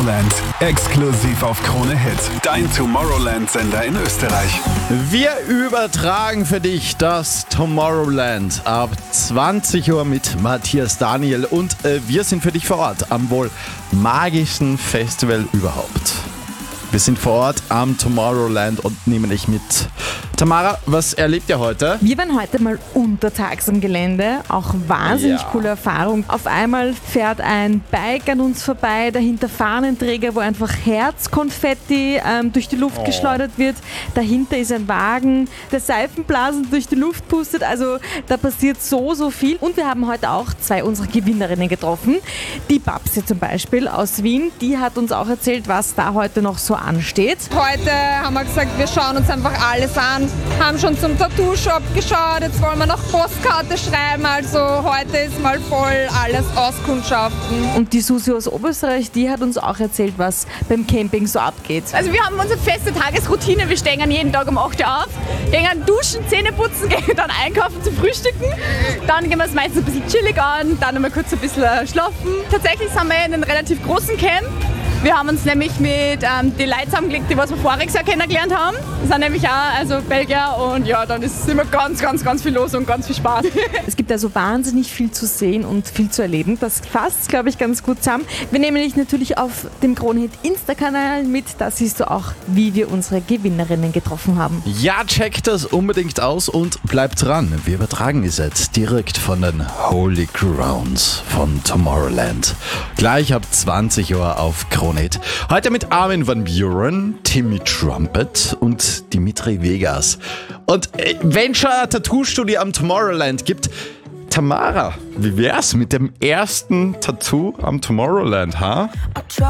Tomorrowland. Exklusiv auf Krone Hit. Dein Tomorrowland-Sender in Österreich. Wir übertragen für dich das Tomorrowland ab 20 Uhr mit Matthias Daniel und wir sind für dich vor Ort am wohl magischsten Festival überhaupt. Wir sind vor Ort am Tomorrowland und nehmen dich mit. Tamara, was erlebt ihr heute? Wir waren heute mal untertags am Gelände, auch wahnsinnig coole Erfahrung. Auf einmal fährt ein Bike an uns vorbei, dahinter Fahnenträger, wo einfach Herzkonfetti durch die Luft geschleudert wird. Dahinter ist ein Wagen, der Seifenblasen durch die Luft pustet. Also da passiert so viel. Und wir haben heute auch 2 unserer Gewinnerinnen getroffen. Die Babsi zum Beispiel aus Wien, die hat uns auch erzählt, was da heute noch so ansteht. Heute haben wir gesagt, wir schauen uns einfach alles an, haben schon zum Tattoo-Shop geschaut, jetzt wollen wir noch Postkarte schreiben, also heute ist mal voll alles Auskundschaften. Und die Susi aus Oberösterreich, die hat uns auch erzählt, was beim Camping so abgeht. Also wir haben unsere feste Tagesroutine, wir stehen jeden Tag um 8 Uhr auf, gehen duschen, Zähne putzen, gehen dann einkaufen zum Frühstücken, dann gehen wir es meistens ein bisschen chillig an, dann einmal kurz ein bisschen schlafen. Tatsächlich sind wir in einem relativ großen Camp. Wir haben uns nämlich mit die Leuten zusammengelegt, die wir voriges Jahr kennengelernt haben. Das sind nämlich auch Belgier und ja, dann ist immer ganz viel los und ganz viel Spaß. Es gibt also wahnsinnig viel zu sehen und viel zu erleben. Das fasst, glaube ich, ganz gut zusammen. Wir nehmen dich natürlich auf dem Kronehit Insta-Kanal mit. Da siehst du auch, wie wir unsere Gewinnerinnen getroffen haben. Ja, checkt das unbedingt aus und bleibt dran. Wir übertragen es jetzt direkt von den Holy Grounds von Tomorrowland. Gleich ab 20 Uhr auf Krone Hit. Heute mit Armin van Buuren, Timmy Trumpet und Dimitri Vegas. Und wenn schon ein Tattoo-Studio am Tomorrowland gibt, Tamara, wie wär's mit dem ersten Tattoo am Tomorrowland, ha?